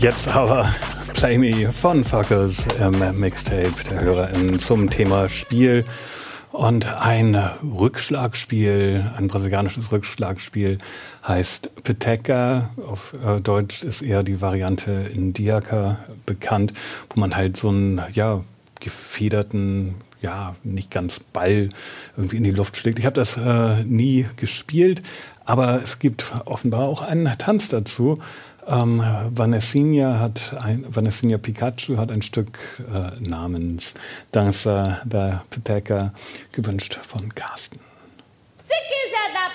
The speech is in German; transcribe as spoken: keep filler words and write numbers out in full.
Jetzt aber Play Me von Focus im Mixtape der HörerInnen zum Thema Spiel. Und ein Rückschlagspiel, ein brasilianisches Rückschlagspiel heißt Peteca. Auf äh, Deutsch ist eher die Variante Indiaca bekannt, wo man halt so einen ja, gefederten, ja, nicht ganz Ball irgendwie in die Luft schlägt. Ich habe das äh, nie gespielt, aber es gibt offenbar auch einen Tanz dazu. Ähm, Vanessinha hat ein, Vanessinha Pikachu hat ein Stück äh, namens Dança da Peteca gewünscht von Carsten.